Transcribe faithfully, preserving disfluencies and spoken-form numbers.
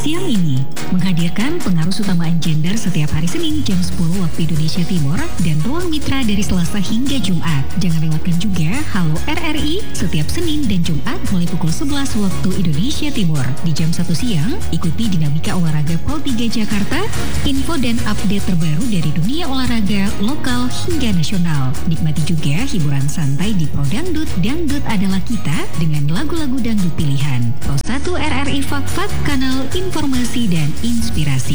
siang ini menghadirkan pengarus utamaan gender setiap hari Senin jam sepuluh waktu Indonesia Timur dan Ruang Mitra dari Selasa hingga Jumat. Jangan lewatkan juga Halo R R I setiap Senin dan Jumat mulai pukul sebelas waktu Indonesia Timur. Di jam satu siang, ikuti dinamika olahraga Pro tiga Jakarta, info dan update terbaru dari dunia olahraga lokal hingga nasional. Nikmati juga hiburan santai di Pro Dangdut, Dangdut adalah kita dengan lagu-lagu dangdut pilihan. Pro satu R R I Fak Fak, kanal informasi dan inspirasi.